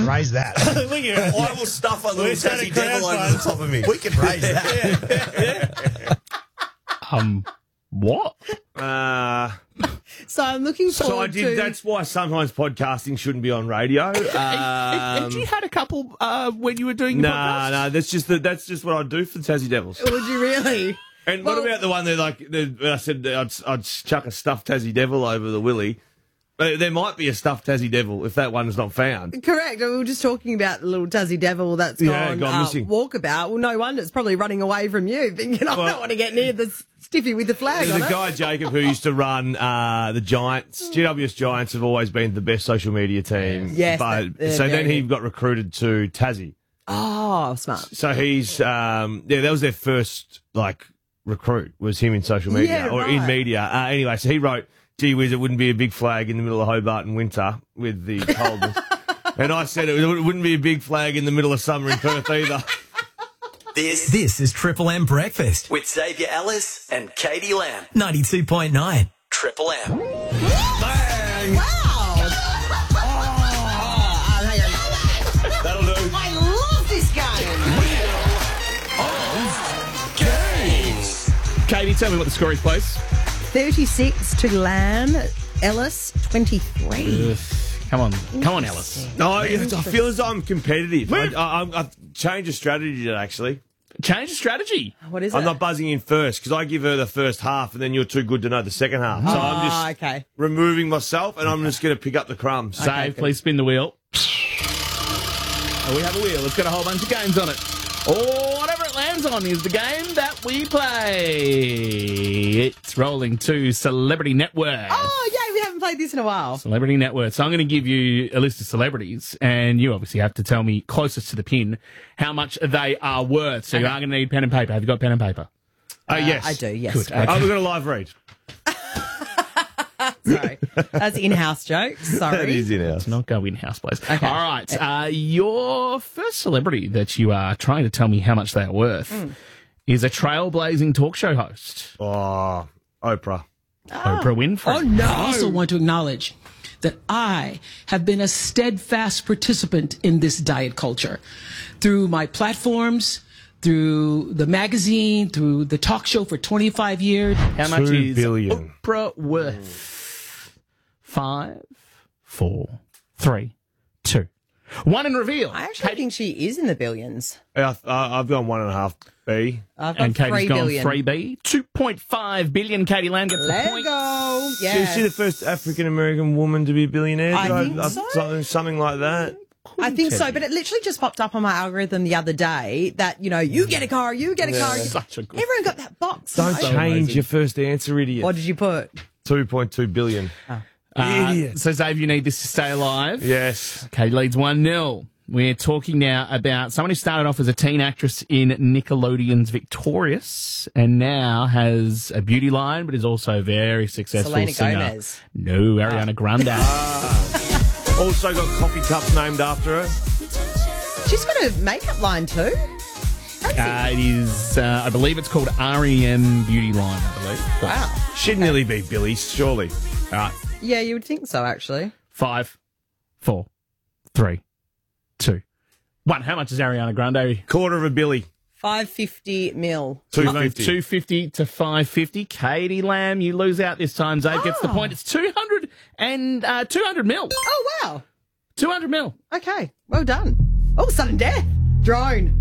can raise that. I will stuff a little Tassie Devil over the top of me. We can raise that. What? So I'm looking So forward to... That's why sometimes podcasting shouldn't be on radio. Had you had a couple when you were doing your podcast? No, that's just what I do for the Tassie Devils. Would you really? And what about the one that I said I'd chuck a stuffed Tassie Devil over the willy? There might be a stuffed Tassie Devil if that one is not found. Correct. We were just talking about the little Tassie Devil that's gone missing. walkabout. Well, no wonder. It's probably running away from you, thinking, I don't want to get near the stiffy with the flag There's on a guy, Jacob, who used to run the Giants. GWS Giants have always been the best social media team. Yes, so then he got recruited to Tassie. Oh, smart. So he's, that was their first, recruit, was him in social media, in media. Anyway, so he wrote, gee whiz, it wouldn't be a big flag in the middle of Hobart in winter with the coldness. And I said it wouldn't be a big flag in the middle of summer in Perth either. This is Triple M Breakfast with Xavier Ellis and Katie Lamb. 92.9. Triple M. Bang! Wow. That'll do. I love this game. Katie, tell me what the score is, please. 36 to Lamb. Ellis, 23. Come on, Ellis. No, I feel as though I'm competitive. I've changed a strategy today, actually. Change the strategy. What is it? I'm not buzzing in first because I give her the first half and then you're too good to know the second half. So I'm just removing myself and I'm just going to pick up the crumbs. Save, please spin the wheel. Oh, we have a wheel. It's got a whole bunch of games on it. Oh, whatever it lands on is the game that we play. It's rolling to Celebrity Network. Oh, yeah, we haven't played this in a while. Celebrity Network. So I'm going to give you a list of celebrities, and you obviously have to tell me closest to the pin how much they are worth. So you are going to need pen and paper. Have you got pen and paper? Yes. I do, yes. Good. Okay. We've got a live read. Sorry. That's in-house joke. Sorry. That is in-house. Not go in-house, please. Okay. All right. Your first celebrity that you are trying to tell me how much they are worth is a trailblazing talk show host. Oh, Oprah. Oprah Winfrey. Oh, no. I also want to acknowledge that I have been a steadfast participant in this diet culture through my platforms, through the magazine, through the talk show for 25 years. How much $2 is billion. Oprah worth? 5, 4, 3, 2, 1 and reveal. I actually think she is in the billions. I've gone 1.5 B. I've got And Katie's 3 gone billion. 3B. 2.5 billion. Katie Lamb gets the Let's point. go. Is Yeah. she the first African-American woman to be a billionaire? I think so. Something like that. I think so, but it literally just popped up on my algorithm the other day that, you get a car, you get a car. Such a good. Everyone got that box. Don't So change amazing. your first answer, idiot. What did you put? 2.2 billion. Idiot. So, Xavier, you need this to stay alive. Yes. Katie leads 1-0. We're talking now about someone who started off as a teen actress in Nickelodeon's Victorious and now has a beauty line, but is also a very successful Selena singer. Gomez. No, Ariana Grande. Also got coffee cups named after her. She's got a makeup line too. It is, I believe it's called REM Beauty Line, I believe. Wow. She'd nearly be Billy's, surely. All right. Yeah, you would think so, actually. 5, 4, 3, 2, 1. How much is Ariana Grande? Quarter of a Billy. 550 mil. 250. 250 to 550. Katie Lamb, you lose out this time. Zabe gets the point. It's 200 mil. Oh, wow. 200 mil. Okay, well done. Oh, sudden death. Drone.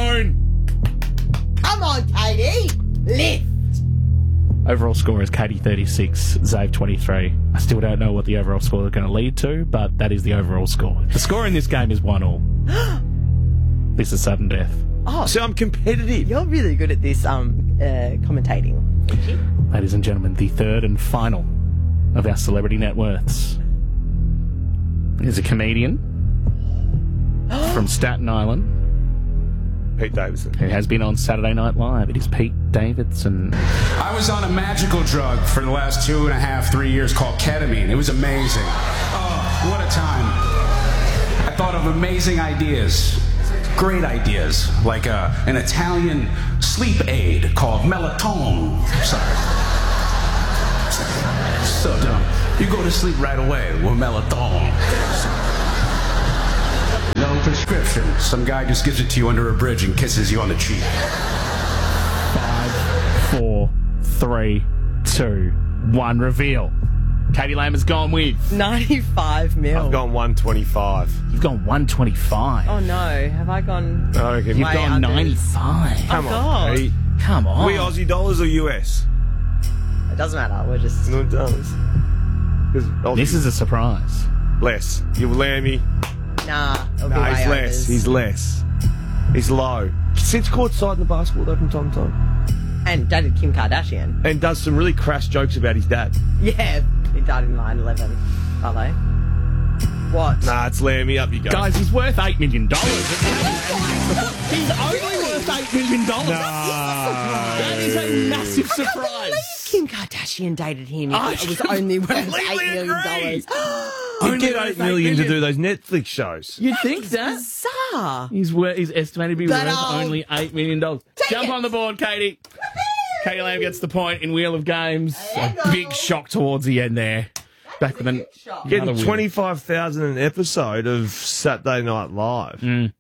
Come on, Katie. Lift. Overall score is Katie 36, Zabe 23. I still don't know what the overall score is going to lead to, but that is the overall score. The score in this game is 1-1. This is sudden death. Oh, So I'm competitive. you're really good at this commentating. Ladies and gentlemen, the third and final of our celebrity net worths is a comedian from Staten Island Pete Davidson. who has been on Saturday Night Live. It is Pete Davidson. I was on a magical drug for the last 2.5, 3 years called ketamine. It was amazing. Oh, what a time. I thought of amazing ideas. Great ideas. Like an Italian sleep aid called melatonin. Sorry. So dumb. You go to sleep right away with melatonin. Prescription. Some guy just gives it to you under a bridge and kisses you on the cheek. 5, 4, 3, 2, 1. Reveal. Katie Lamb has gone with. 95 mil. I've gone 125. You've gone 125. Oh, no. Have I gone... I reckon You've gone under. 95. Come God. on, Pete. Come on. We Aussie dollars or US? It doesn't matter. We're just... No, it does. 'Cause This is a surprise. less. You Lammy. Nah. It'll be No, way he's less. overs. He's less. He's low. Sits courtside in the basketball though from time to time. And dated Kim Kardashian. And does some really crass jokes about his dad. Yeah. He died in 9/11. Are they? What? Nah, it's Lammy. Up you go. Guys, he's worth $8 million. He's only worth $8 million. That is a massive surprise. Kim Kardashian dated him. It was only worth $8 million. You get $8 million to do those Netflix shows. You'd think that. Bizarre. He's estimated to be But, worth only $8 million. Jump on the board, Katie. Katie Lamb gets the point in Wheel of Games. A big shock towards the end there. Back with an Getting another win. 25,000 an episode of Saturday Night Live.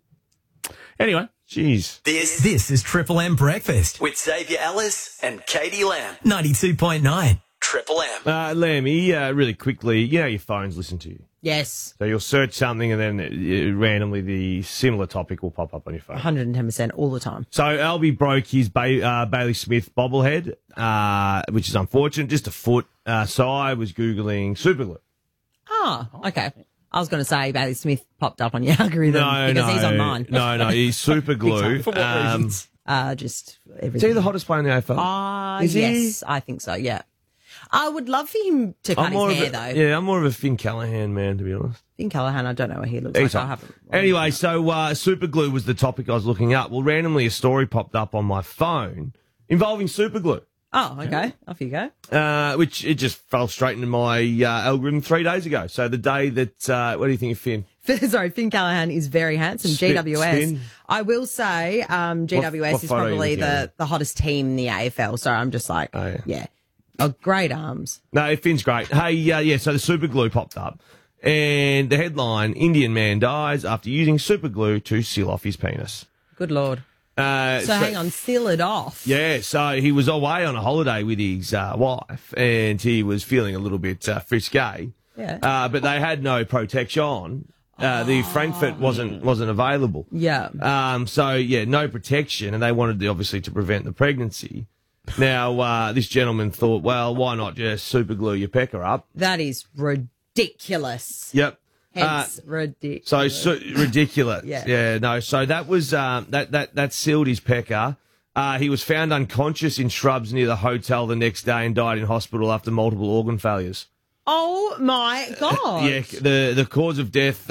Anyway, Jeez. This is Triple M Breakfast. With Xavier Ellis and Katie Lamb. 92.9. Triple M. Lammy, really quickly, you know your phones listen to you. Yes. So you'll search something and then randomly the similar topic will pop up on your phone. 110% all the time. So Albie broke his Bailey Smith bobblehead, which is unfortunate, just a foot. So I was Googling superglue. Oh, okay. I was going to say Bailey Smith popped up on your algorithm because he's on mine. No, he's superglue. For what reasons? Just Is everything. he the hottest player in the AFL? Is he? Yes, I think so, yeah. I would love for him to cut his hair, though. Yeah, I'm more of a Finn Callahan man, to be honest. Finn Callahan, I don't know what he looks He's like. hot. I haven't. Anyway, so superglue was the topic I was looking up. Well, randomly a story popped up on my phone involving superglue. Oh, okay. Off you go. Which it just fell straight into my algorithm 3 days ago. So the day that, what do you think of Finn? Sorry, Finn Callahan is very handsome. GWS. Spin. I will say GWS what is photo are you probably looking at? the hottest team in the AFL. So I'm just like, Oh, yeah. Oh, great arms. No, Finn's great. Hey, yeah, so the superglue popped up. And the headline, Indian man dies after using superglue to seal off his penis. Good Lord. So hang on, seal it off. Yeah, so he was away on a holiday with his wife, and he was feeling a little bit frisky. Yeah. But they had no protection. The Frankfurt wasn't available. Yeah. So yeah, no protection, and they wanted obviously to prevent the pregnancy. Now this gentleman thought, well, why not just superglue your pecker up? That is ridiculous. Yep. Hence, ridiculous. So ridiculous. Yeah. No. So that was that sealed his pecker. He was found unconscious in shrubs near the hotel the next day and died in hospital after multiple organ failures. Oh my God. Yeah. The cause of death,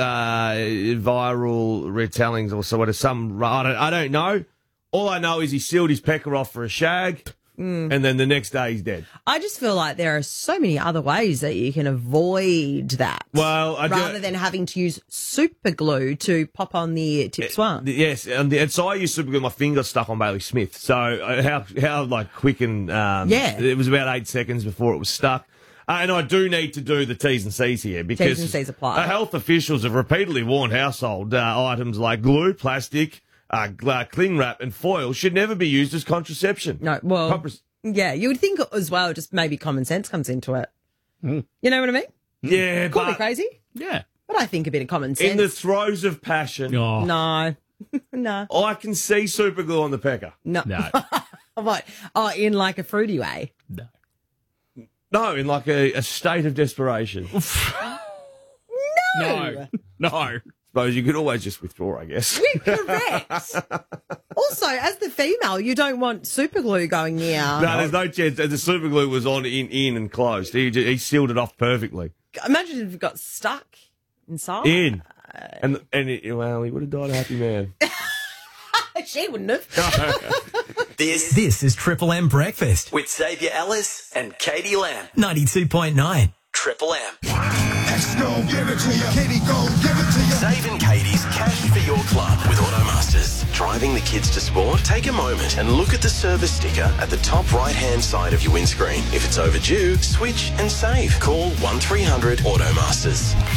viral retellings or so. What is some? I don't know. All I know is he sealed his pecker off for a shag. And then the next day he's dead. I just feel like there are so many other ways that you can avoid that. Well, rather than having to use super glue to pop on the tip swung. Yes, and so I used superglue. My finger stuck on Bailey Smith. So how like quick and it was about 8 seconds before it was stuck. And I do need to do the T's and C's here because T's and C's apply. Health officials have repeatedly warned household items like glue, plastic, cling wrap and foil should never be used as contraception. No, well, yeah, you would think as well, just maybe common sense comes into it. You know what I mean? Yeah, Call me crazy. Yeah. But I think a bit of common sense. In the throes of passion, Oh. No. No. I can see superglue on the pecker. No. No. What? Oh, in like a fruity way. No. No, in like a state of desperation. No. No. Suppose you could always just withdraw, I guess. Correct. Also, as the female, you don't want super glue going near. No, there's no chance. The superglue was on in and closed. He sealed it off perfectly. Imagine if it got stuck inside. In. And well, he would have died a happy man. She wouldn't have. This is Triple M Breakfast. With Xavier Ellis and Katie Lamb. 92.9. Triple M. X gon' give it to you. Katie gon' give it to you. Save and Katie's Cash for Your Club with Automasters. Driving the kids to sport? Take a moment and look at the service sticker at the top right-hand side of your windscreen. If it's overdue, switch and save. Call 1300 Automasters.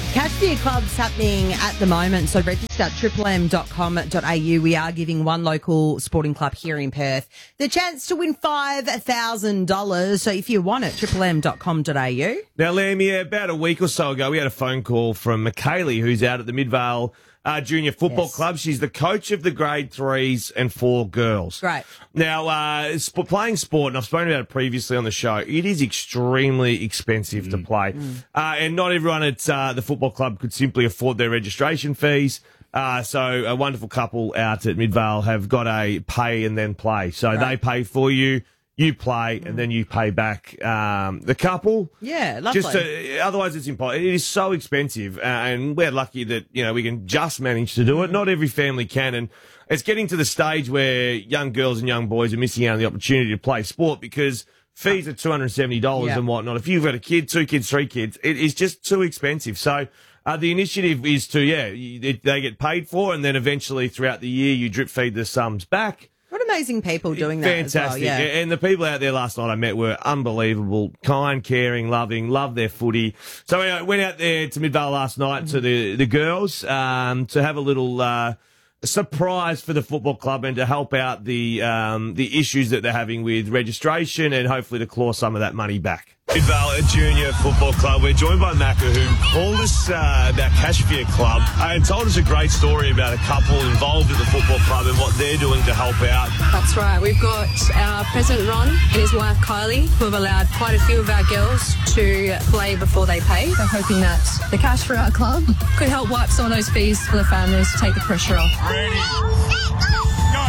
Cash for Your Club's happening at the moment, so register at triplem.com.au. We are giving one local sporting club here in Perth the chance to win $5,000. So if you want it, triplem.com.au. Now, Liam, about a week or so ago, we had a phone call from Michaeli, who's out at the Midvale Junior Football Club. She's the coach of the grade 3s and 4 girls. Great. Now, playing sport, and I've spoken about it previously on the show, it is extremely expensive to play. And not everyone at the football club could simply afford their registration fees. So a wonderful couple out at Midvale have got a pay and then play. So they pay for you. You play, and then you pay back the couple. Yeah, lovely. Otherwise, it's impossible. It is so expensive, and we're lucky that we can just manage to do it. Not every family can, and it's getting to the stage where young girls and young boys are missing out on the opportunity to play sport because fees are $270 and whatnot. If you've got a kid, 2 kids, 3 kids, it is just too expensive. So the initiative is to they get paid for, and then eventually throughout the year you drip feed the sums back. What amazing people doing that. Fantastic. As well, yeah. And the people out there last night I met were unbelievable, kind, caring, loving, love their footy. So I went out there to Midvale last night to the girls to have a little surprise for the football club and to help out the issues that they're having with registration and hopefully to claw some of that money back. Midvale Junior Football Club. We're joined by Macca, who called us about Cash for Your Club and told us a great story about a couple involved at the football club and what they're doing to help out. That's right. We've got our president Ron and his wife Kylie, who have allowed quite a few of our girls to play before they pay. So hoping that the Cash for Our Club could help wipe some of those fees for the families to take the pressure off. Ready? Go!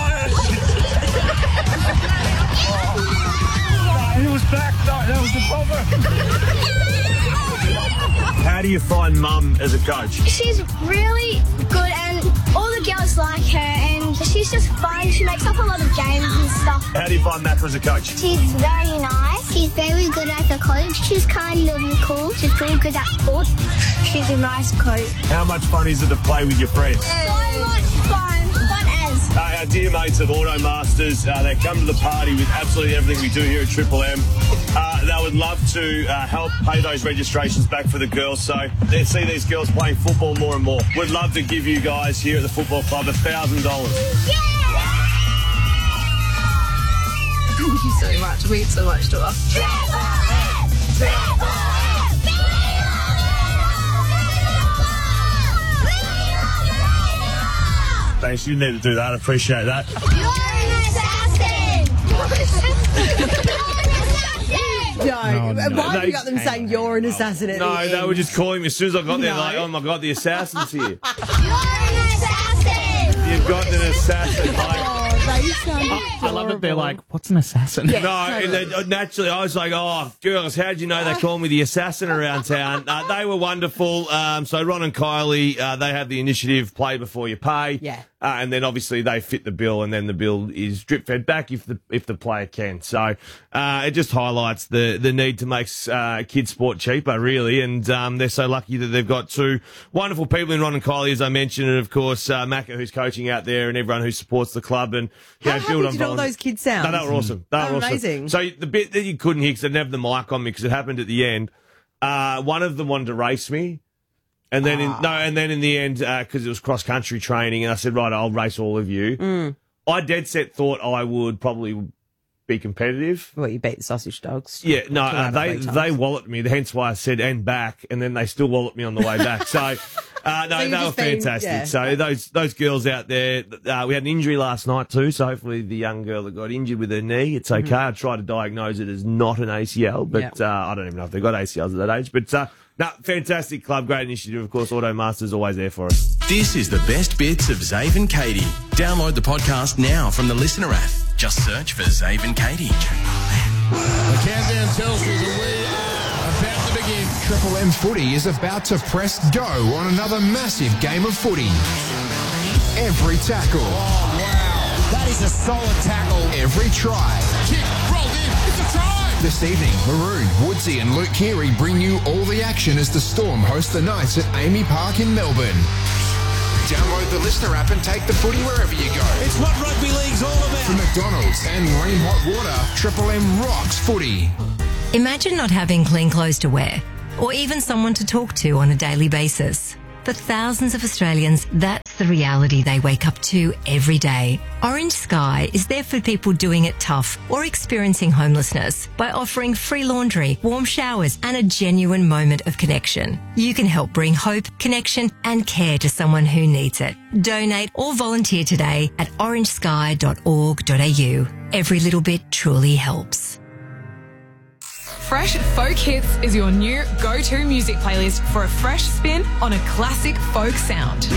It was back. No, that was the problem. How do you find Mum as a coach? She's really good and all the girls like her and she's just fun. She makes up a lot of games and stuff. How do you find Macca as a coach? She's very nice. She's very good at the coach. She's kind of cool. She's pretty good at sport. She's a nice coach. How much fun is it to play with your friends? So much fun. Fun as. Our dear mates at Auto Masters, they come to the party with absolutely everything we do here at Triple M. They would love to help pay those registrations back for the girls, so they see these girls playing football more and more. We'd love to give you guys here at the football club $1,000. Yeah! Thank you so much. It means so much to us. Thanks, you need to do that. I appreciate that. No, why have you got them saying you're an assassin at the end? They were just calling me as soon as I got there, like, oh my God, the assassin's here. You're an assassin! You've got an assassin, mate. I love it. They're like, what's an assassin? Yeah, and naturally, I was like, oh, girls, how'd you know they call me the assassin around town? They were wonderful. So Ron and Kylie, they have the initiative, play before you pay. Yeah. And then obviously they fit the bill, and then the bill is drip fed back if the player can. So it just highlights the need to make kids sport cheaper, really. And they're so lucky that they've got 2 wonderful people in Ron and Kylie, as I mentioned, and of course Macca, who's coaching out there, and everyone who supports the club. And how happy did all those kids sound? No, they were awesome. They were amazing. So the bit that you couldn't hear because I didn't have the mic on me because it happened at the end. One of them wanted to race me. And then, in the end, because it was cross country training, and I said, right, I'll race all of you. I dead set thought I would probably be competitive. Well, you beat the sausage dogs. Yeah, no, they walloped me, hence why I said and back, and then they still walloped me on the way back. So, they were fantastic. Yeah. So those girls out there, we had an injury last night too, so hopefully the young girl that got injured with her knee, it's okay. I tried to diagnose it as not an ACL, but I don't even know if they've got ACLs at that age. But no, fantastic club, great initiative. Of course, Auto Masters always there for us. This is the best bits of Zave and Katie. Download the podcast now from the Listener app. Just search for Zave and Katie. The countdown tells you that we are about to begin. Triple M Footy is about to press go on another massive game of footy. Every tackle. Oh, wow. That is a solid tackle. Every try. Kick, rolled in. It's a try. This evening, Maroon, Woodsy and Luke Keary bring you all the action as the Storm host the Knights at Amy Park in Melbourne. Download the Listener app and take the footy wherever you go. It's what rugby league's all about. From McDonald's and Rheem Hot Water, Triple M rocks footy. Imagine not having clean clothes to wear. or even someone to talk to on a daily basis. For thousands of Australians, that's the reality they wake up to every day. Orange Sky is there for people doing it tough or experiencing homelessness by offering free laundry, warm showers, and a genuine moment of connection. You can help bring hope, connection, and care to someone who needs it. Donate or volunteer today at orangesky.org.au. Every little bit truly helps. Fresh Folk Hits is your new go-to music playlist for a fresh spin on a classic folk sound.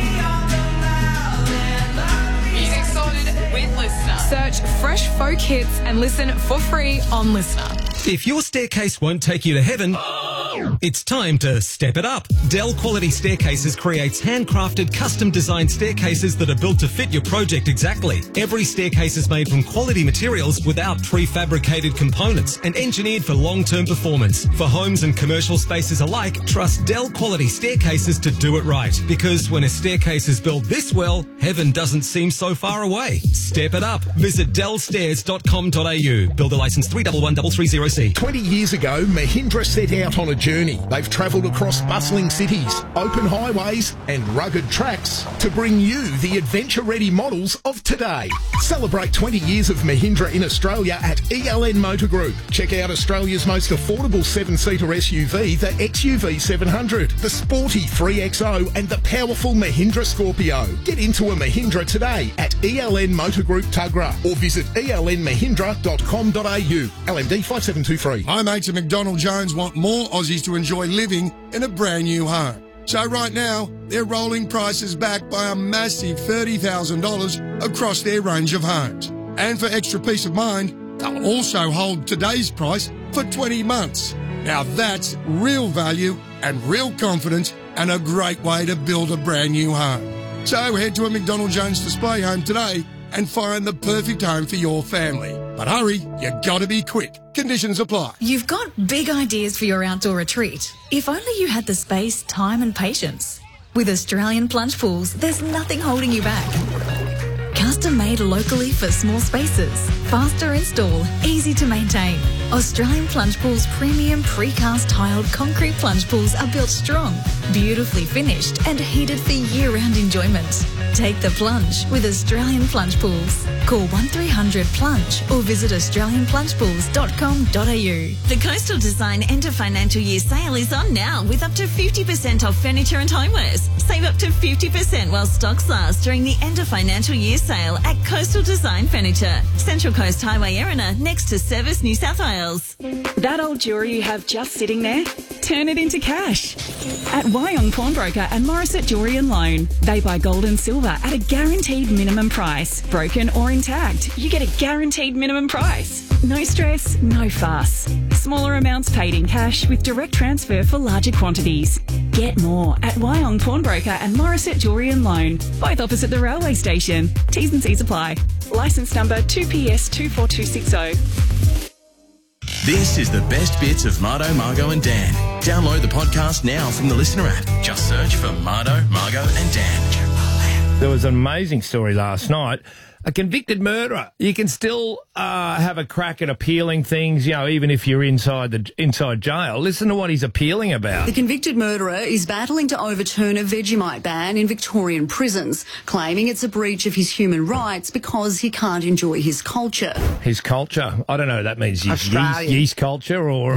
Music sorted with Listener. Search Fresh Folk Hits and listen for free on Listener. If your staircase won't take you to heaven, it's time to step it up. Dell Quality Staircases creates handcrafted, custom-designed staircases that are built to fit your project exactly. Every staircase is made from quality materials without prefabricated components and engineered for long-term performance. For homes and commercial spaces alike, trust Dell Quality Staircases to do it right. Because when a staircase is built this well, heaven doesn't seem so far away. Step it up. Visit dellstairs.com.au. Builder license 311330C. 20 years ago, Mahindra set out on a journey. They've travelled across bustling cities, open highways and rugged tracks to bring you the adventure-ready models of today. Celebrate 20 years of Mahindra in Australia at ELN Motor Group. Check out Australia's most affordable 7-seater SUV, the XUV 700, the sporty 3XO and the powerful Mahindra Scorpio. Get into a Mahindra today at ELN Motor Group Tuggerah or visit elnmahindra.com.au. LMD 5723. My mates at McDonald Jones want more Aussies to enjoy living in a brand new home. So right now, they're rolling prices back by a massive $30,000 across their range of homes. And for extra peace of mind, they'll also hold today's price for 20 months. Now that's real value and real confidence and a great way to build a brand new home. So head to a McDonald Jones display home today and find the perfect home for your family. But hurry, you gotta be quick. Conditions apply. You've got big ideas for your outdoor retreat. If only you had the space, time and patience. With Australian Plunge Pools, there's nothing holding you back. Custom made locally for small spaces. Faster install, easy to maintain. Australian Plunge Pools premium precast tiled concrete plunge pools are built strong, beautifully finished and heated for year-round enjoyment. Take the plunge with Australian Plunge Pools. Call 1300-PLUNGE or visit australianplungepools.com.au. The Coastal Design End of Financial Year sale is on now with up to 50% off furniture and homewares. Save up to 50% while stocks last during the End of Financial Year sale at Coastal Design Furniture. Central Coast Highway Erina, next to Service New South Wales. That old jewellery you have just sitting there? Turn it into cash. At Wyong Pawnbroker and Morissette Jewellery and Loan, they buy gold and silver at a guaranteed minimum price. Broken or intact, you get a guaranteed minimum price. No stress, no fuss. Smaller amounts paid in cash with direct transfer for larger quantities. Get more at Wyong Pawnbroker and Morissette Jewellery and Loan, both opposite the railway station. T's and C's apply. Licence number 2PS24260. This is the best bits of Mardo, Margo and Dan. Download the podcast now from the Listener app. Just search for Mardo, Margo and Dan. There was an amazing story last night. A convicted murderer. You can still have a crack at appealing things, you know, even if you're inside jail. Listen to what he's appealing about. The convicted murderer is battling to overturn a Vegemite ban in Victorian prisons, claiming it's a breach of his human rights because he can't enjoy his culture. His culture? I don't know. That means yeast culture or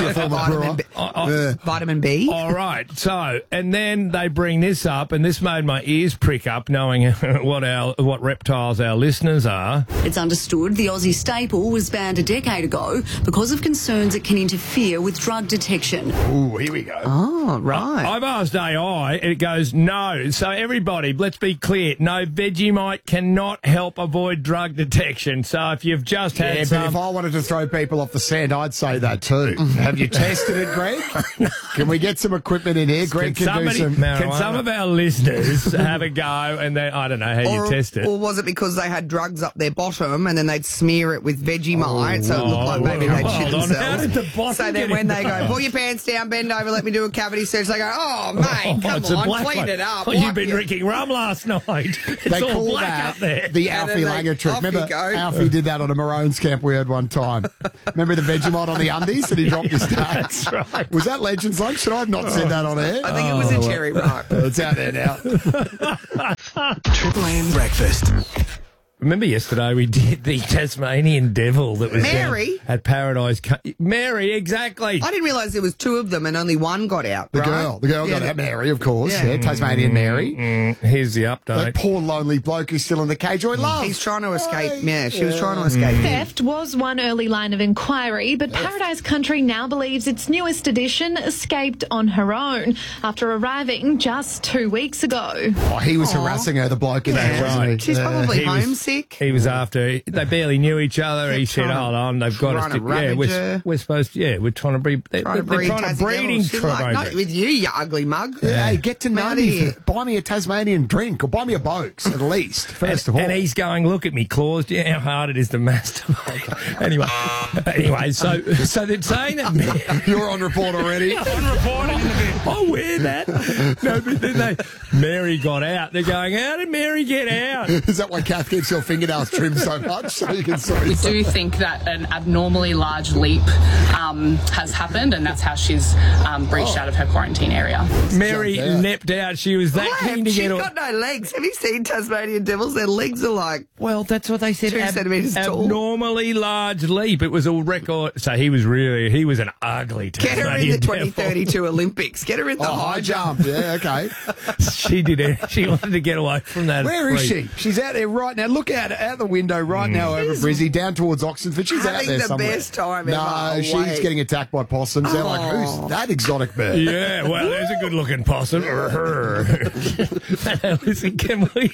vitamin B. All right. So, and then they bring this up, and this made my ears prick up, knowing what reptiles our listeners are. It's understood the Aussie staple was banned a decade ago because of concerns it can interfere with drug detection. Ooh, here we go. Oh, right. I've asked AI, and it goes, no. So everybody, let's be clear. No, Vegemite cannot help avoid drug detection. So if you've just had but if I wanted to throw people off the scent, I'd say that too. Have you tested it, Greg? Can we get some equipment in here? Greg can do some marijuana. Can some of our listeners have a go, and then, I don't know how you test it. Or was it because they they had drugs up their bottom and then they'd smear it with Vegemite so it looked like maybe they'd shit themselves. How did the bottom So then when they go, pull your pants down, bend over, let me do a cavity search, they go, oh, mate, come on, clean it up. Oh, you've been drinking rum last night. It's They all call black that up there. the Alfie Langer trick. off you Remember, go. Alfie did that on a Maroons camp we had one time. Remember the Vegemite on the undies and he dropped his stats? That's right. Was that Legends Lunch? Should I have not said that on air? I think it was a cherry ripe. It's out there now. Triple M breakfast. Remember yesterday we did the Tasmanian Devil that was Mary? down at Paradise. Mary, exactly. I didn't realise there was two of them and only one got out. The right? girl got out, Mary, of course. Yeah, Tasmanian Mary. Here's the update. That poor lonely bloke who's still in the cage. I love. He's trying to escape. Yeah, she was trying to escape. Theft was one early line of inquiry, but Paradise Country now believes its newest addition escaped on her own after arriving just 2 weeks ago. Oh, he was harassing her, the bloke in there, wasn't he? She's probably He was- homesick. He was after. They barely knew each other. He said, "Hold on, they've got us trying to ravage her. we're supposed to. Yeah, we're trying to breed. They're Trying to breed trying to Tassie breeding devils. She's like, not program. with you, you ugly mug. Yeah, hey, get to know Out me. here. Buy me a Tasmanian drink or buy me a Boakes at least, first of all. And he's going, look at me claws. Yeah, how hard it is to masturbate. anyway, so they're saying that. You're on report already. On report in the bit. Oh, wear that. No, but then Mary got out. They're going, how did Mary get out? Is that why Kath keeps your fingernails trimmed so much so you can see? We do think that an abnormally large leap has happened, and that's how she's breached out of her quarantine area. Mary leapt out. She was that keen to She's get got no legs. Have you seen Tasmanian devils? Their legs are like... Well, that's what they said. 2 centimetres tall. Abnormally large leap. It was a record. So he was an ugly Get her in the 2032 Olympics. Get her in the high jump. Yeah, okay. She did it. She wanted to get away from that. Where is she? She's out there right now. Look out the window right now over Brizzy, down towards Oxenford. She's out having there the somewhere. best time No, ever. she's Away. getting attacked by possums. They're like, who's that exotic bird? Yeah, well, there's a good-looking possum. Listen, can we?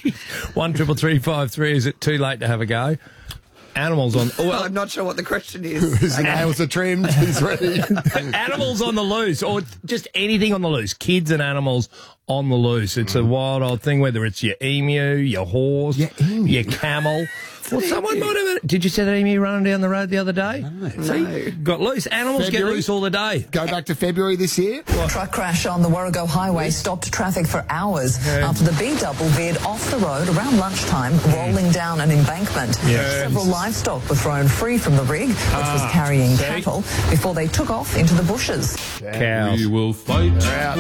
133353. Is it too late to have a go? Animals on. Well, I'm not sure what the question is. His nails are trimmed. He's ready. Animals on the loose, or just anything on the loose. Kids and animals on the loose. It's a wild old thing, whether it's your emu, your horse, your camel. Well, someone might have. Did you see that emu running down the road the other day? No. Got loose. Animals get loose all the day. Go back to February this year. Truck crash on the Warrego Highway stopped traffic for hours after the B-double veered off the road around lunchtime, rolling down an embankment. Several livestock were thrown free from the rig, which was carrying cattle, before they took off into the bushes. Cows. We will fight.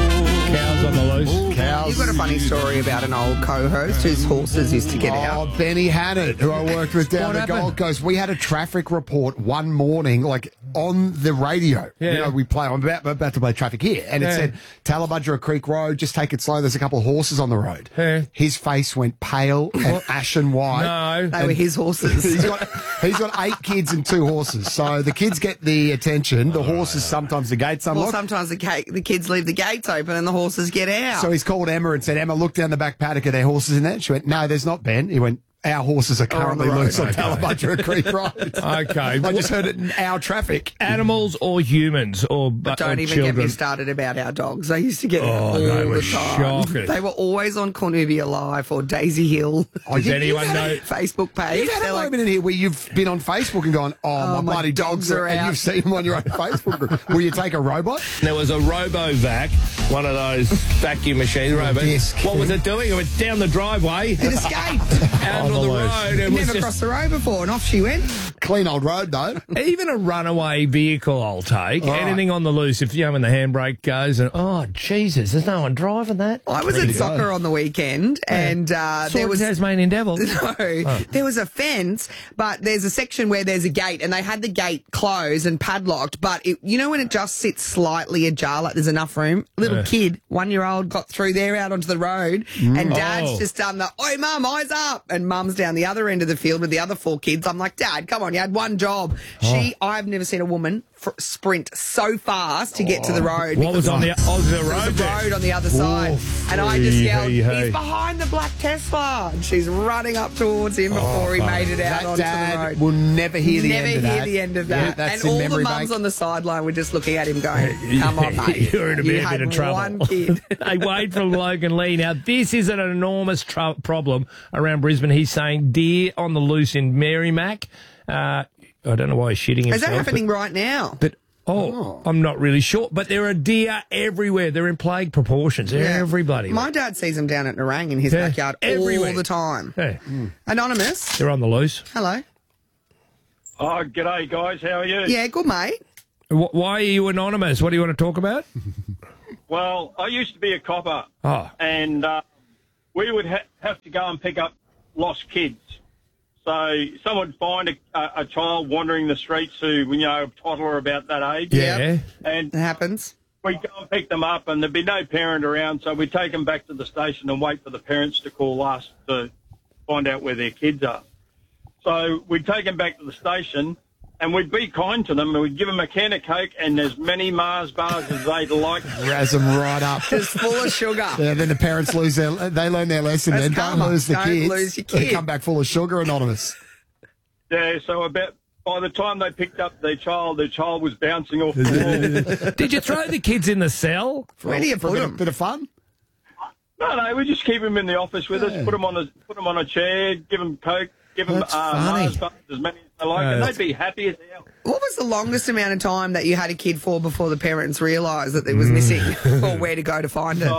Cows on the loose. Cows. You've got a funny story about an old co-host whose horses used to get out. Oh, Benny Hannett, who I worked with down What the happened? Gold Coast. We had a traffic report one morning, like on the radio. Yeah. You know, we play. I'm about to play traffic here, and it said Tallabudgera Creek Road. Just take it slow. There's a couple of horses on the road. Yeah. His face went pale and ashen white. No. They were his horses. He's got 8 kids and 2 horses. So the kids get the attention. The horses sometimes the gates Well, unlocked. sometimes the kids leave the gates open and the horses get out. So he's called Emma and said, Emma, look down the back paddock. Are there horses in there? She went, no, there's not, Ben. He went, our horses are currently road. loose on Okay. Tallabudgera Creek Road. Okay. I just heard it in our traffic. Animals or humans or Don't even children. get me started about our dogs. I used to get it Oh, all they were the time. shocking. They were always on Cornubia Live or Daisy Hill. Does anyone know? Facebook page. You've had They're a like, moment in here where you've been on Facebook and gone, my bloody dogs are out. And you've seen them on your own Facebook group. Will you take a robot? There was a RoboVac, one of those vacuum machines. Disc. What was it doing? It was down the driveway. it escaped. Out On on the the loose. road. It was Never just- crossed the road before, and off she went. Clean old road, though. Even a runaway vehicle I'll take. Right. Anything on the loose, if you know when the handbrake goes and, oh, Jesus, there's no one driving that. I was at soccer on the weekend, and there was Tasmanian Devil. No, there was a fence, but there's a section where there's a gate, and they had the gate closed and padlocked. But you know when it just sits slightly ajar, like there's enough room. Little kid, 1-year-old, got through there out onto the road, and Dad's just done the "Oi, Mum, eyes up!" and Mum's down the other end of the field with the other 4 kids. I'm like, Dad, come on, you had one job. I've never seen a woman sprint so fast to get to the road. What was on the There's road? a there? road on the other side. And I just yelled, hey. he's behind the black Tesla. And she's running up towards him before he made it out That onto the dad road. will never hear the Never end of that. hear the end of Yeah, that. that's And in all the memory mums bank. on the sideline were just looking at him going, come on, mate. You're in a You bit had of trouble. one kid. Hey, Wade from Logan Lee. Now, this is an enormous problem around Brisbane. He's saying deer on the loose in Merrimack. I don't know why he's shitting himself. Is that happening right now? But I'm not really sure. But there are deer everywhere. They're in plague proportions. Everybody. My dad sees them down at Nerang in his backyard everywhere. all the time. Yeah. Anonymous. They're on the loose. Hello. Oh, g'day, guys. How are you? Yeah, good, mate. Why are you anonymous? What do you want to talk about? Well, I used to be a copper, Oh. and we would have to go and pick up lost kids. So someone would find a child wandering the streets who, a toddler about that age. Yeah. And it happens. We'd go and pick them up, and there'd be no parent around, so we'd take them back to the station and wait for the parents to call us to find out where their kids are. So we'd take them back to the station, and we'd be kind to them, and we'd give them a can of Coke and as many Mars bars as they'd like. Razz them right up. Just full of sugar. Yeah, then the parents they learn their lesson. That's Then don't karma. lose the Don't kids. lose your They kid. come back full of sugar. Anonymous. Yeah, so by the time they picked up their child was bouncing off the wall. Did you throw the kids in the cell? Where do you put them? Bit of fun. No, we just keep them in the office with us, put them on a chair, give them Coke, give them That's funny. Mars bars, as many as they like, and they'd be happy as hell. What was the longest amount of time that you had a kid for before the parents realised that it was missing or where to go to find it?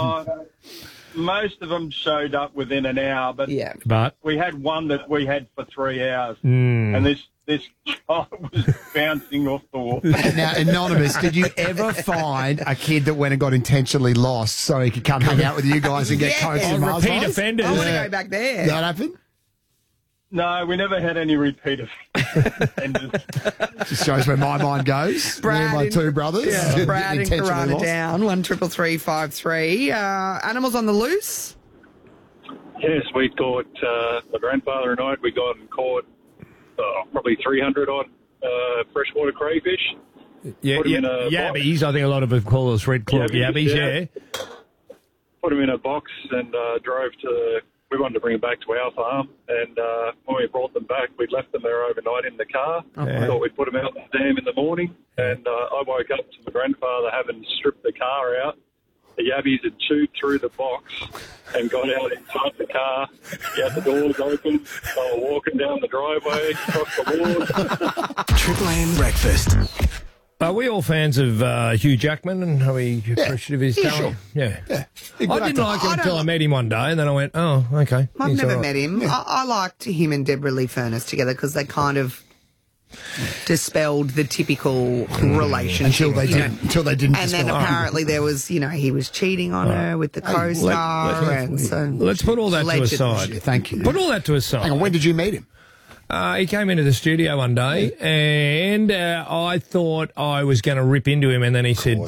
Most of them showed up within an hour, but we had one that we had for 3 hours, and this child was bouncing off the wall. Now, Anonymous, did you ever find a kid that went and got intentionally lost so he could come hang out with you guys and get Coke and Mars repeat bars? offenders. I want to go back there. That happened? No, we never had any repeat offenders. Just shows where my mind goes. Me and my two brothers. Yeah, Brad and intentionally Karana lost. down, 133353. Animals on the loose? Yes, we caught, my grandfather and I, we got and caught probably 300 odd freshwater crayfish. Yeah, Put 'em in a yabbies. I think a lot of them call us red claw yabbies, yeah. Put them in a box and drove to, we wanted to bring them back to our farm. And when we brought them back, we'd left them there overnight in the car. Yeah. Thought we'd put them out in the dam in the morning. And I woke up to my grandfather having stripped the car out. The yabbies had chewed through the box and got out inside the car. He had the doors open. They were walking down the driveway, across the lawn. Triple M Breakfast. Are we all fans of Hugh Jackman and are we appreciative of his talent? Sure. Yeah. Yeah. I didn't like him until I met him one day and then I went, oh, okay. I've he's never all right. met him. I liked him and Deborah Lee Furness together because they kind of dispelled the typical relationship. Until they didn't. And then dispel it. apparently there was, he was cheating on her with the co-star. and so Let's put all that to allegedly. aside. Thank you. Put all that to aside. Hang on, when did you meet him? He came into the studio one day, and I thought I was going to rip into him, and then he said,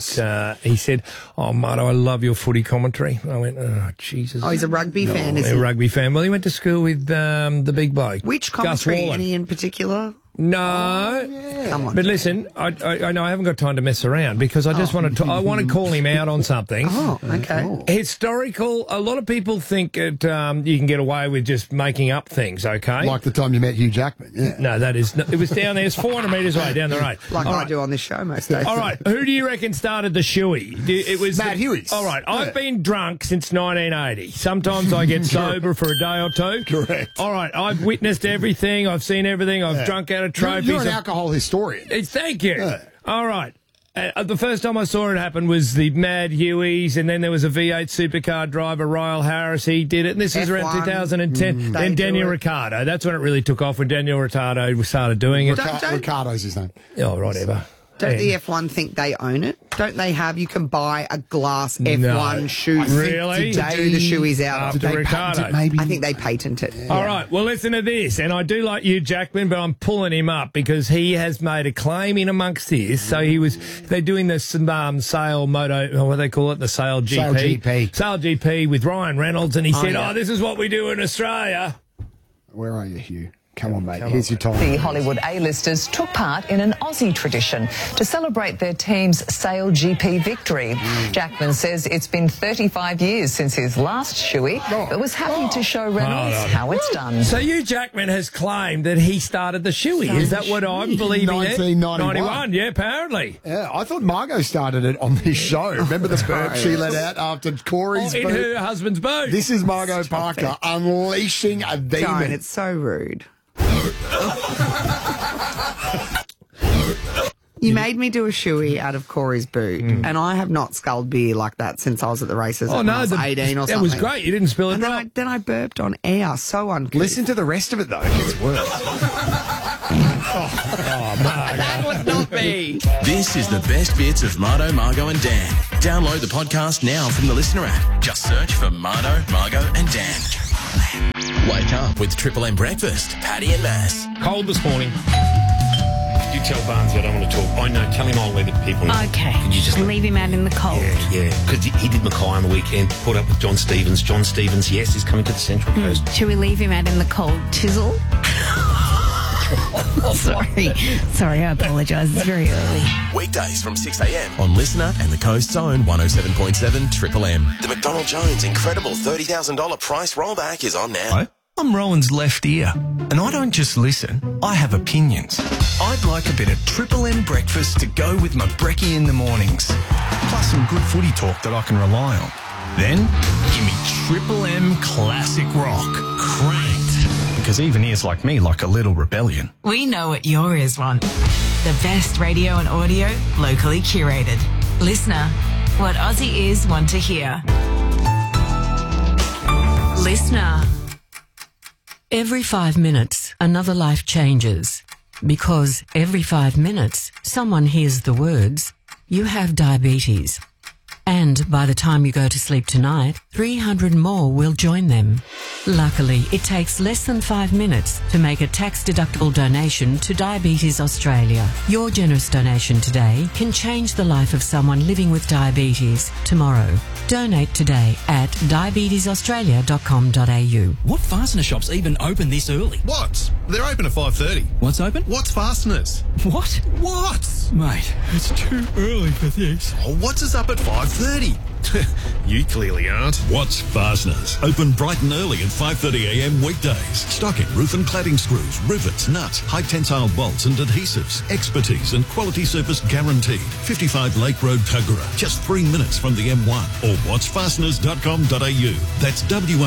"Oh, Marto, I love your footy commentary." I went, "Oh, Jesus!" Oh, he's a rugby fan, is a he? rugby fan. Well, he went to school with the big bloke. Which Gus commentary? Wallen. Any in particular? No, Come on. but listen, I know I haven't got time to mess around because I just want to. I want to call him out on something. Oh, okay. Historical. A lot of people think that you can get away with just making up things. Okay, Like the time you met Hugh Jackman. Yeah. no, that is. It was down there. It's 400 metres away down the road. Like All I right. do on this show most days. All right, who do you reckon started the shoey? It was Matt Huey's. All right, I've been drunk since 1980. Sometimes I get sober for a day or two. Correct. All right, I've witnessed everything. I've seen everything. I've drunk out of trophies. You're an alcohol historian. Thank you. Yeah. All right. The first time I saw it happen was the Mad Hueys, and then there was a V8 supercar driver, Ryle Harris. He did it, and this was around F1. 2010. They Then do Daniel it. Ricciardo. That's when it really took off, when Daniel Ricciardo started doing it. Ricardo's his name. Oh, whatever. Don't the F1 think they own it? Don't they have, you can buy a glass F1 shoe Really? to do the shoeys out After of? Ricciardo. Maybe. I think they patent it. All right, well, listen to this. And I do like you, Jackman, but I'm pulling him up because he has made a claim in amongst this. So they're doing this Sail Moto, what do they call it? The Sail GP. Sail GP. Sail GP with Ryan Reynolds. And he said, yeah. this is what we do in Australia. Where are you, Hugh? Come on, mate. Here's your time. The Hollywood A-listers took part in an Aussie tradition to celebrate their team's Sail GP victory. Jackman says it's been 35 years since his last shoey, but was happy to show Reynolds how it's done. So Hugh Jackman has claimed that he started the shoey. Is that what I'm believing? 1991. Yeah, apparently. Yeah, I thought Margot started it on this show. Remember the burp she let out after Corey's in boot? her husband's boot. This is Margot Parker unleashing a demon. Don't, it's so rude. You made me do a shoey out of Corey's boot, and I have not sculled beer like that since I was at the races when I was 18 or something. That was great. You didn't spill it. And then I burped on air. So uncouth. Listen to the rest of it, though. It gets worse. That was not me. This is the best bits of Mardo, Margo and Dan. Download the podcast now from the Listener app. Just search for Mardo, Margo and Dan. Wake up with Triple M Breakfast. Paddy and Mass. Cold this morning. You tell Barnes I don't want to talk. I know. Tell him I'll let people know. Okay. Could you just leave him out in the cold? Yeah. Because he did Mackay on the weekend. Caught up with John Stevens. John Stevens, yes, he's coming to the Central Coast. Should we leave him out in the cold chisel? Sorry, I apologise. It's very early. Weekdays from 6 a.m. on Listener and the Coast's own 107.7 Triple M. The McDonald Jones incredible $30,000 price rollback is on now. I'm Rowan's left ear, and I don't just listen, I have opinions. I'd like a bit of Triple M breakfast to go with my brekkie in the mornings, plus some good footy talk that I can rely on. Then, give me Triple M Classic Rock, cranked, because even ears like me like a little rebellion. We know what your ears want. The best radio and audio, locally curated. Listener, what Aussie ears want to hear. Listener. Every 5 minutes, another life changes. Because every 5 minutes, someone hears the words, "You have diabetes." And by the time you go to sleep tonight, 300 more will join them. Luckily, it takes less than 5 minutes to make a tax-deductible donation to Diabetes Australia. Your generous donation today can change the life of someone living with diabetes tomorrow. Donate today at diabetesaustralia.com.au. What fastener shops even open this early? What? They're open at 5:30. What's open? What's Fasteners? What? What? Mate, it's too early for this. Oh, what's us up at 5:30? You clearly aren't. What's Fasteners? Open bright and early at 5:30 a.m. weekdays. Stocking roof and cladding screws, rivets, nuts, high tensile bolts and adhesives. Expertise and quality service guaranteed. 55 Lake Road, Tuggerah. Just 3 minutes from the M1 or watchfasteners.com.au. That's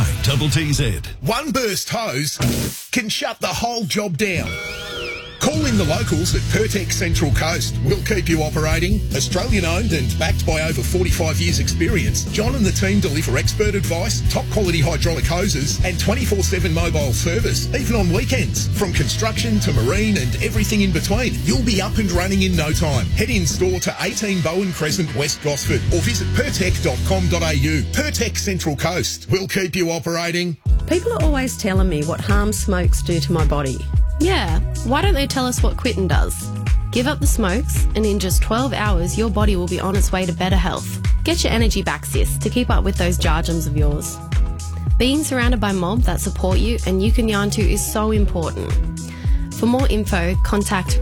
WATTZ. One burst hose can shut the whole job down. Call in the locals at Pertex Central Coast. We'll keep you operating. Australian owned and backed by over 45 years experience, John and the team deliver expert advice, top quality hydraulic hoses and 24/7 mobile service, even on weekends. From construction to marine and everything in between, you'll be up and running in no time. Head in store to 18 Bowen Crescent, West Gosford or visit pertec.com.au. Pertex Central Coast. We'll keep you operating. People are always telling me what harm smokes do to my body. Yeah, why don't they tell us what quitting does? Give up the smokes, and in just 12 hours, your body will be on its way to better health. Get your energy back, sis, to keep up with those jarjums of yours. Being surrounded by mob that support you and you can yarn to is so important. For more info, contact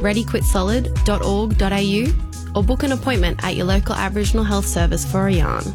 readyquitsolid.org.au or book an appointment at your local Aboriginal Health Service for a yarn.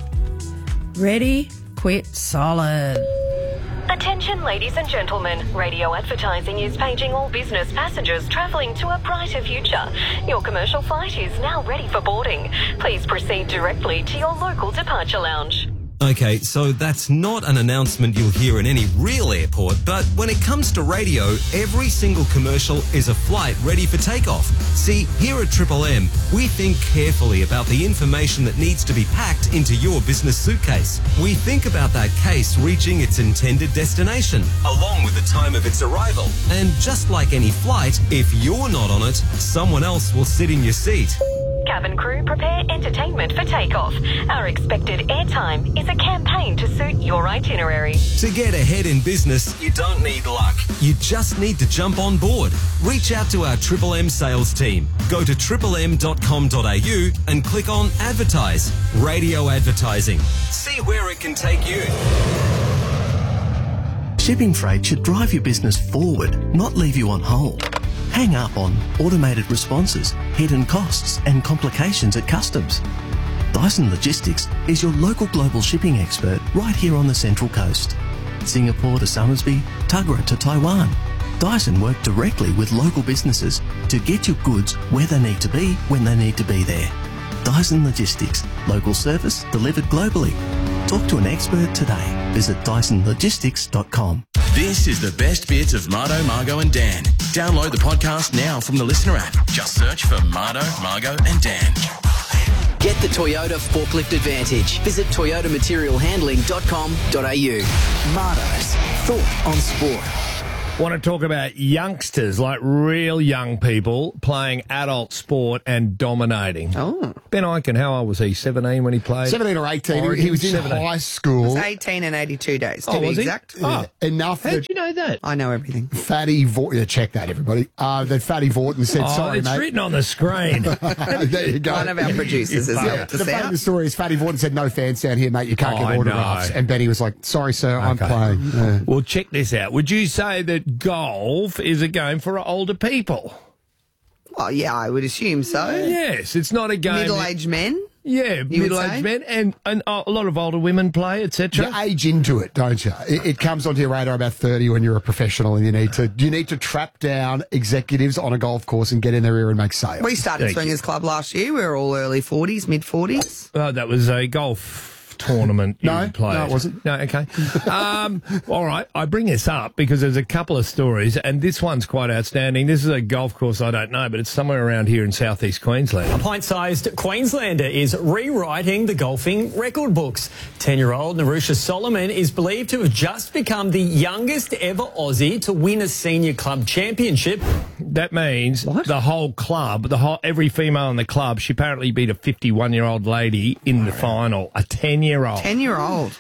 Ready, quit, solid. Attention ladies and gentlemen, radio advertising is paging all business passengers travelling to a brighter future. Your commercial flight is now ready for boarding. Please proceed directly to your local departure lounge. Okay, so that's not an announcement you'll hear in any real airport, but when it comes to radio, every single commercial is a flight ready for takeoff. See, here at Triple M, we think carefully about the information that needs to be packed into your business suitcase. We think about that case reaching its intended destination, along with the time of its arrival. And just like any flight, if you're not on it, someone else will sit in your seat. Cabin crew, prepare entertainment for takeoff. Our expected airtime is a campaign to suit your itinerary. To get ahead in business, you don't need luck. You just need to jump on board. Reach out to our Triple M sales team. Go to triplem.com.au and click on Advertise. Radio advertising. See where it can take you. Shipping freight should drive your business forward, not leave you on hold. Hang up on automated responses, hidden costs and complications at customs. Dyson Logistics is your local global shipping expert right here on the Central Coast. Singapore to Somersby, Tuggerah to Taiwan. Dyson work directly with local businesses to get your goods where they need to be when they need to be there. Dyson Logistics, local service delivered globally. Talk to an expert today. Visit DysonLogistics.com. This is the best bits of Mardo, Margo and Dan. Download the podcast now from the Listener app. Just search for Mardo, Margo and Dan. Get the Toyota Forklift Advantage. Visit toyotamaterialhandling.com.au. Mardo's thought on sport. Want to talk about youngsters, like real young people playing adult sport and dominating. Oh. Ben Eichen, how old was he? 17 when he played? 17 or 18. Origin, he was in 17. high school. It was 18 and 82 days, to Oh, be was he? exact. Oh. Enough How that did you know that? I know everything. Fatty Vorton, yeah, check that, everybody. That Fatty Vorton said, sorry, it's mate. written on the screen. There you go. One of our producers has helped The us out. famous story is Fatty Vorton said, no fans down here, mate. You can't Oh, get autographs. no. And Benny was like, sorry, sir, I'm Okay. playing. Well, check this out. Would you say that golf is a game for older people? Well, yeah, I would assume so. Yes, it's not a game. Middle-aged men? Yeah, would middle-aged say? men and a lot of older women play, etc. You age into it, don't you? It comes onto your radar about 30 when you're a professional and you need to trap down executives on a golf course and get in their ear and make sales. We started Swingers Club last year. We were all early 40s, mid-40s. Oh, that was a golf tournament you played. No, it wasn't. No, okay. All right, I bring this up because there's a couple of stories, and this one's quite outstanding. This is a golf course I don't know, but it's somewhere around here in southeast Queensland. A pint-sized Queenslander is rewriting the golfing record books. 10-year-old Narusha Solomon is believed to have just become the youngest ever Aussie to win a senior club championship. That means the whole club, every female in the club, she apparently beat a 51-year-old lady in the final, a 10-year-old. 10-year-old.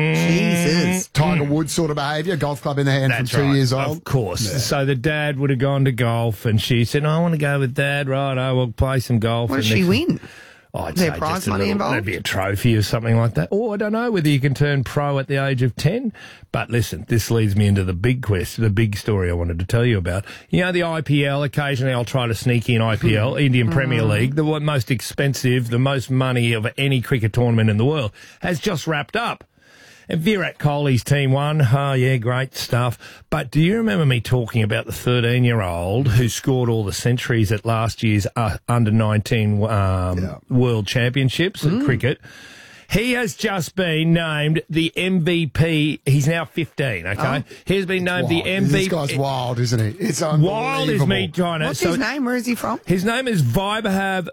Jesus. Tiger Woods sort of behaviour, golf club in the hand That's from 2 right, years old. Of course. Yeah. So the dad would have gone to golf, and she said, I want to go with Dad. Right, I will play some golf. What does And she next- win? Oh, I'd Is there say prize just a money little- involved? There'd be a trophy or something like that. Or I don't know whether you can turn pro at the age of 10. But listen, this leads me into the big the big story I wanted to tell you about. You know, the IPL, occasionally I'll try to sneak in IPL, Indian Premier League, the most expensive, the most money of any cricket tournament in the world, has just wrapped up. And Virat Kohli's team won. Oh, yeah, great stuff. But do you remember me talking about the 13-year-old who scored all the centuries at last year's under-19 World Championships in cricket? He has just been named the MVP. He's now 15, okay? He's been named the MVP. This guy's wild, isn't he? It's unbelievable. Wild is me trying to... What's his name? Where is he from? His name is Vaibhav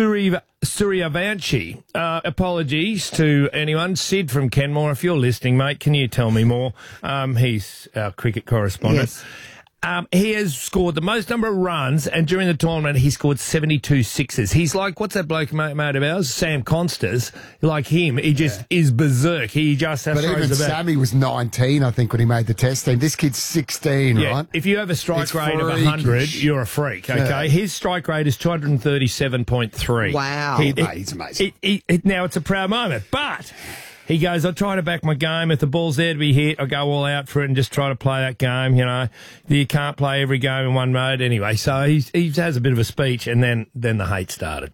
Suryavanshi. Apologies to anyone. Sid from Kenmore, if you're listening, mate, can you tell me more? He's our cricket correspondent. Yes. He has scored the most number of runs, and during the tournament, he scored 72 sixes. He's like, what's that bloke mate of ours? Sam Consters. Like him, he just is berserk. He just has But even Sammy was 19, I think, when he made the test team. This kid's 16, right? If you have a strike It's rate of freakish. 100, you're a freak, okay? Yeah. His strike rate is 237.3. Wow. He's amazing. Now, it's a proud moment, but... He goes, I try to back my game. If the ball's there to be hit, I go all out for it and just try to play that game, you know. You can't play every game in one mode anyway. So he has a bit of a speech, and then the hate started.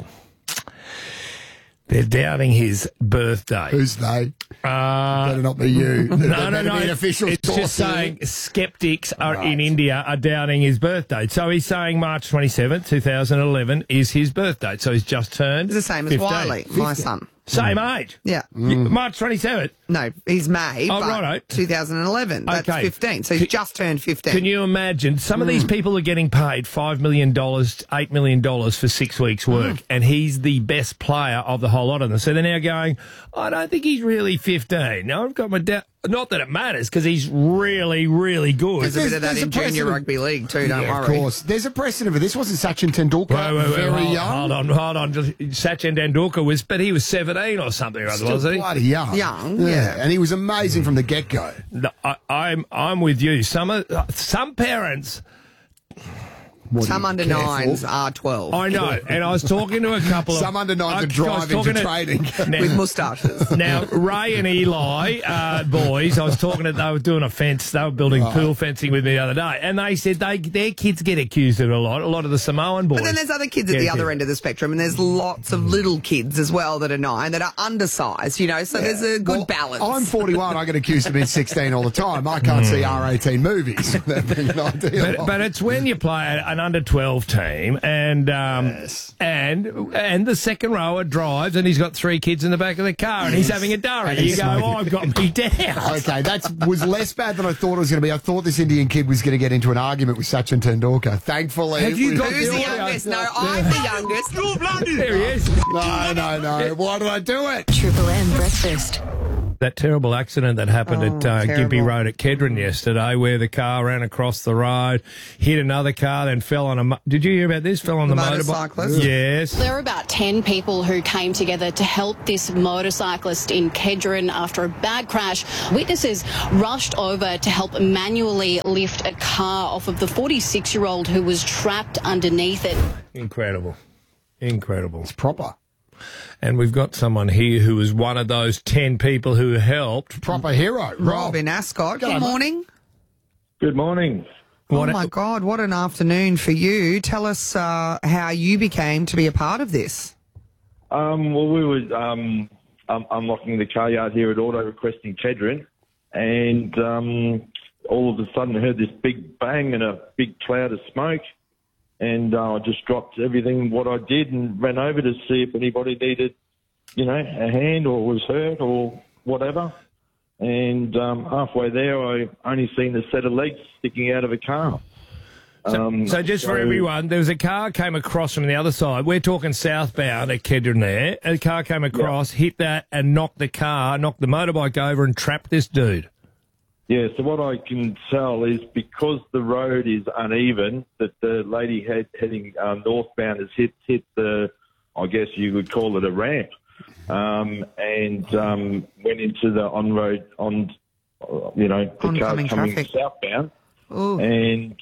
They're doubting his birthday. Who's they? Better not be you. No. Be official It's just saying skeptics in India are doubting his birthday. So he's saying March 27th, 2011 is his birthday. So he's just turned It's the same as 15. Wiley, my son. Same age. Yeah. March 27th. No, he's May, Oh, but righto. 2011. That's Okay. 15. So he's just turned 15. Can you imagine? Some of these people are getting paid $5 million, $8 million for 6 weeks' work, and he's the best player of the whole lot of them. So they're now going, I don't think he's really 15. Now, I've got my doubt. Not that it matters, because he's really, really good. There's a bit of that in junior rugby league too, don't Of worry. course. There's a precedent for this. Wasn't Sachin Tendulkar Wait, very young? Hold on. Sachin Tendulkar was, but he was 17 or something or other, Still was he? bloody young. Yeah. And he was amazing from the get-go. No, I'm with you. Some parents Some under nines are 12. I know, and I was talking to a couple of... Some under nines are driving to training. With moustaches. Now, Ray and Eli, boys, I was talking to... They were doing a fence. They were building pool fencing with me the other day, and they said their kids get accused of it a lot of the Samoan boys. But then there's other kids at the other end of the spectrum, and there's lots of little kids as well that are 9 that are undersized, you know, so there's a good balance. I'm 41. I get accused of being 16 all the time. I can't see R18 movies. That being an ideal. But it's when you play an under 12 team and the second rower drives and he's got 3 kids in the back of the car and he's having a durry. You go, I've got me down. Okay, that was less bad than I thought it was going to be. I thought this Indian kid was going to get into an argument with Sachin Tendulkar. Thankfully, have you got who's the youngest? No, I'm the youngest. There he is. No. Why did I do it? Triple M breakfast. That terrible accident that happened at Gympie Road at Kedron yesterday, where the car ran across the road, hit another car, then fell on a... Did you hear about this? Fell on the motorbike? Yes. There were about 10 people who came together to help this motorcyclist in Kedron after a bad crash. Witnesses rushed over to help manually lift a car off of the 46-year-old who was trapped underneath it. Incredible. It's proper. And we've got someone here who was one of those 10 people who helped. Proper hero. Rob in Ascot. Good morning. Good morning. Oh, my God, what an afternoon for you. Tell us how you became to be a part of this. Well, we were unlocking the car yard here at Auto Request in Kedron, and all of a sudden I heard this big bang and a big cloud of smoke. And I just dropped everything, what I did, and ran over to see if anybody needed, a hand or was hurt or whatever. And halfway there, I only seen a set of legs sticking out of a car. So just for everyone, there was a car came across from the other side. We're talking southbound at Kedron there. A car came across, hit that, and knocked the motorbike over and trapped this dude. Yeah, so what I can tell is because the road is uneven, that the lady heading northbound has hit the, I guess you would call it a ramp, and went into the on-road, the car coming southbound. Ooh. And,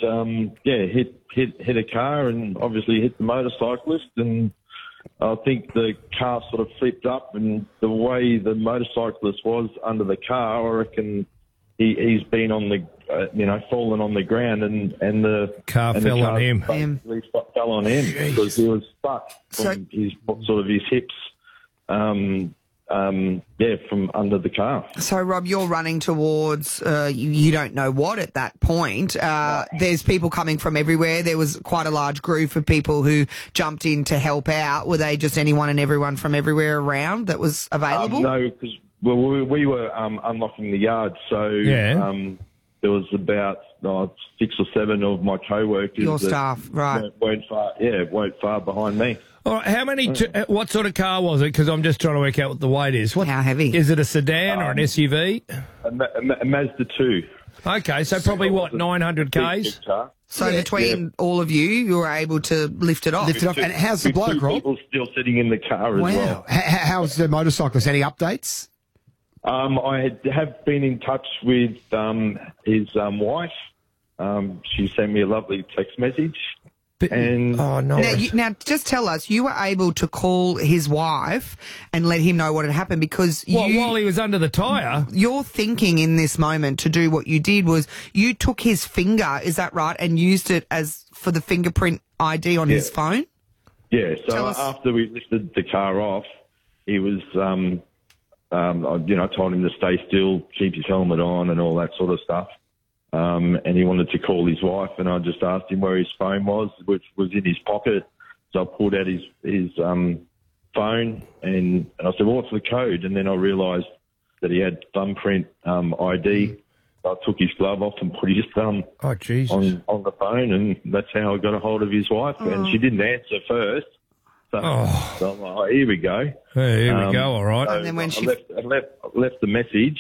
hit a car and obviously hit the motorcyclist, and I think the car sort of flipped up, and the way the motorcyclist was under the car, I reckon... He's been on the, fallen on the ground, and the car fell on him. Fell on him because he was stuck from his hips, from under the car. So, Rob, you're running towards you don't know what at that point. There's people coming from everywhere. There was quite a large group of people who jumped in to help out. Were they just anyone and everyone from everywhere around that was available? No, because. Well, we were unlocking the yard, so there was about 6 or 7 of my co-workers. Your staff, right? weren't far behind me. All right, how many? What sort of car was it? Because I'm just trying to work out what the weight is. How heavy? Is it a sedan or an SUV? A Mazda 2. Okay, so probably 900 Ks. So between all of you were able to lift it off. And how's the bloke, Rob? People still sitting in the car as well. How's the motorcyclist? Any updates? I have been in touch with his wife. She sent me a lovely text message. Now, just tell us, you were able to call his wife and let him know what had happened because while he was under the tyre. Your thinking in this moment to do what you did was you took his finger, is that right, and used it as for the fingerprint ID on his phone? Yeah, so after we lifted the car off, he was... I told him to stay still, keep his helmet on and all that sort of stuff. And he wanted to call his wife, and I just asked him where his phone was, which was in his pocket. So I pulled out his phone and I said, well, what's the code? And then I realised that he had thumbprint ID. So I took his glove off and put his thumb on the phone, and that's how I got a hold of his wife. And she didn't answer first. So I'm like, here we go. Hey, here we go, all right. So and then when I left the message.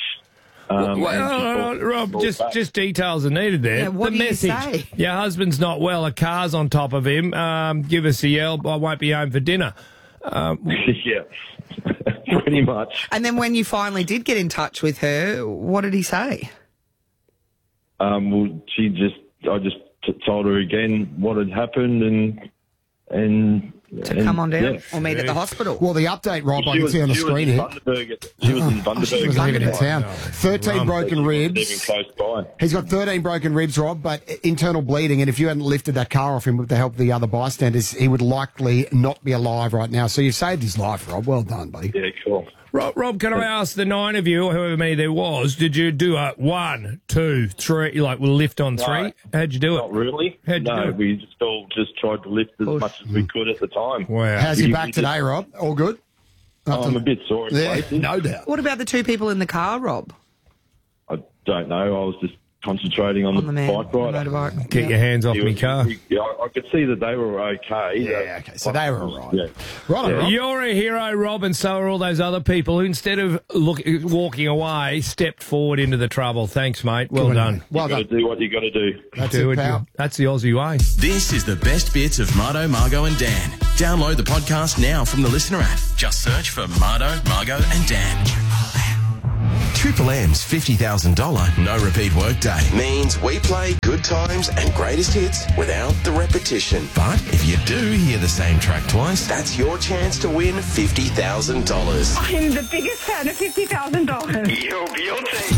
Rob, just details are needed there. Yeah, what the do message. you say? Your husband's not well. A car's on top of him. Give us a yell. I won't be home for dinner. Yeah, pretty much. And then when you finally did get in touch with her, what did he say? Well, I just told her again what had happened and come on down yeah. or meet at the hospital. Well, the update, Rob, I can see on the screen here. She was in Bundaberg. She was even in town. 13 broken ribs. Even close by. He's got 13 broken ribs, Rob, but internal bleeding. And if you hadn't lifted that car off him with the help of the other bystanders, he would likely not be alive right now. So you've saved his life, Rob. Well done, buddy. Yeah, cool. Rob, can I ask the 9 of you, or however many there was, did you do a 1, 2, 3, like we'll lift on 3? No, How'd you do it? Not really. How'd you do it? We just tried to lift as much as we could at the time. Wow. How's your back today, Rob? All good? I'm a bit sore in places. No doubt. What about the 2 people in the car, Rob? I don't know. I was just concentrating on the bike ride. Motorbike. Get your hands off me car. I could see that they were okay. Yeah, okay. So they were all right. Yeah. Right, Rob. You're a hero, Rob, and so are all those other people who, instead of walking away, stepped forward into the trouble. Thanks, mate. Well done. Well You got to do what you got to do. That's Do it, it. pal. That's the Aussie way. This is the best bits of Mardo, Margo and Dan. Download the podcast now from the Listener app. Just search for Mardo, Margo and Dan. Triple M's $50,000 no repeat workday means we play good times and greatest hits without the repetition. But if you do hear the same track twice, that's your chance to win $50,000. I'm the biggest fan of $50,000. You're guilty.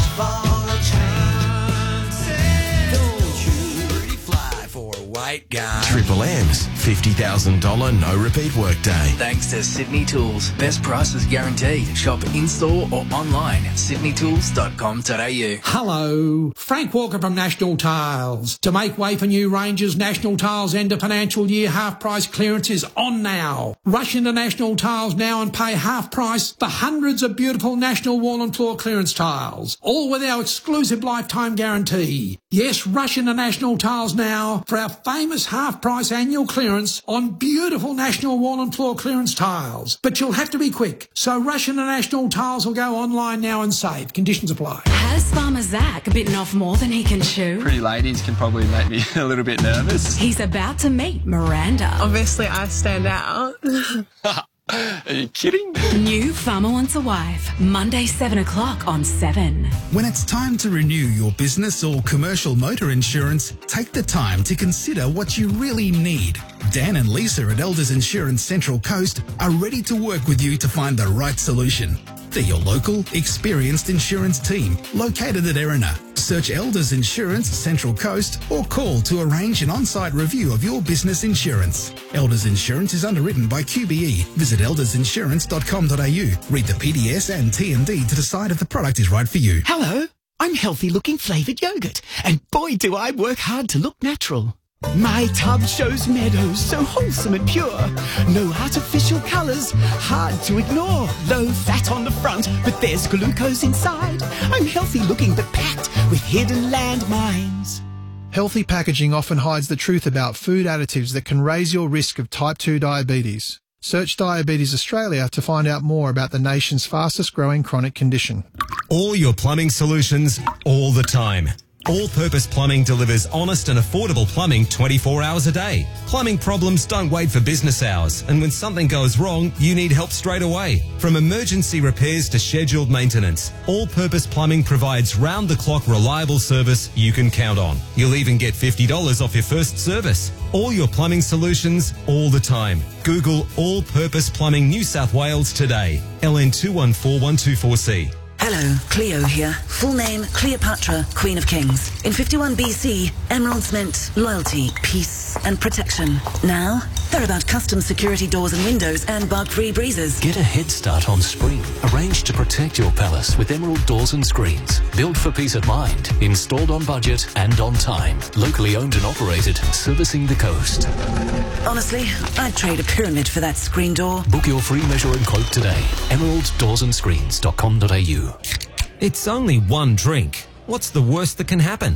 White guy. Triple M's $50,000 no repeat workday. Thanks to Sydney Tools. Best prices guaranteed. Shop in-store or online at sydneytools.com.au. Hello, Frank Walker from National Tiles. To make way for new ranges, National Tiles end of financial year half price clearance is on now. Rush into National Tiles now and pay half price for hundreds of beautiful National wall and floor clearance tiles, all with our exclusive lifetime guarantee. Yes, rush into National Tiles now for our famous half-price annual clearance on beautiful National wall and floor clearance tiles. But you'll have to be quick, so rush into National Tiles or go online now and save. Conditions apply. Has Farmer Zach bitten off more than he can chew? Pretty ladies can probably make me a little bit nervous. He's about to meet Miranda. Obviously, I stand out. Are you kidding? New Farmer Wants a Wife, Monday 7 o'clock on 7. When it's time to renew your business or commercial motor insurance, take the time to consider what you really need. Dan and Lisa at Elders Insurance Central Coast are ready to work with you to find the right solution. They're your local, experienced insurance team located at Erina. Search Elders Insurance Central Coast or call to arrange an on-site review of your business insurance. Elders Insurance is underwritten by QBE. Visit eldersinsurance.com.au. Read the PDS and TND to decide if the product is right for you. Hello, I'm healthy looking flavoured yogurt, and boy do I work hard to look natural. My tub shows meadows so wholesome and pure. No artificial colours, hard to ignore. Low fat on the front, but there's glucose inside. I'm healthy looking but packed with hidden landmines. Healthy packaging often hides the truth about food additives that can raise your risk of type 2 diabetes. Search Diabetes Australia to find out more about the nation's fastest growing chronic condition. All your plumbing solutions, all the time. All-Purpose Plumbing delivers honest and affordable plumbing 24 hours a day. Plumbing problems don't wait for business hours, and when something goes wrong, you need help straight away. From emergency repairs to scheduled maintenance, All-Purpose Plumbing provides round-the-clock reliable service you can count on. You'll even get $50 off your first service. All your plumbing solutions, all the time. Google All-Purpose Plumbing New South Wales today. LN214124C. Hello, Cleo here. Full name, Cleopatra, Queen of Kings. In 51 BC, emeralds meant loyalty, peace, and protection. Now, they're about custom security doors and windows and bug-free breezes. Get a head start on spring. Arrange to protect your palace with Emerald Doors and Screens. Built for peace of mind. Installed on budget and on time. Locally owned and operated. Servicing the coast. Honestly, I'd trade a pyramid for that screen door. Book your free measure and quote today. emeralddoorsandScreens.com.au. It's only one drink. What's the worst that can happen?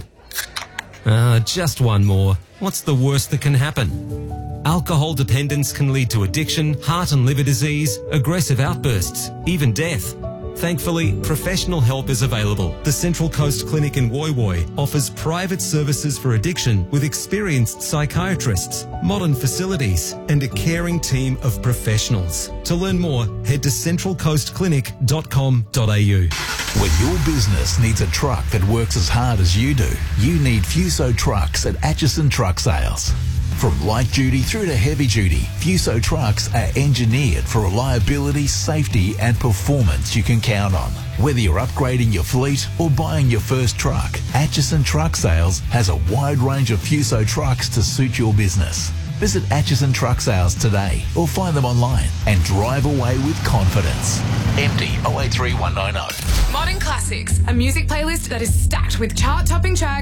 Just one more. What's the worst that can happen? Alcohol dependence can lead to addiction, heart and liver disease, aggressive outbursts, even death. Thankfully, professional help is available. The Central Coast Clinic in Woy Woy offers private services for addiction with experienced psychiatrists, modern facilities, and a caring team of professionals. To learn more, head to centralcoastclinic.com.au. When your business needs a truck that works as hard as you do, you need Fuso trucks at Atchison Truck Sales. From light duty through to heavy duty, Fuso trucks are engineered for reliability, safety and performance you can count on. Whether you're upgrading your fleet or buying your first truck, Atchison Truck Sales has a wide range of Fuso trucks to suit your business. Visit Atchison Truck Sales today or find them online and drive away with confidence. MD 083190. Modern Classics, a music playlist that is stacked with chart-topping tracks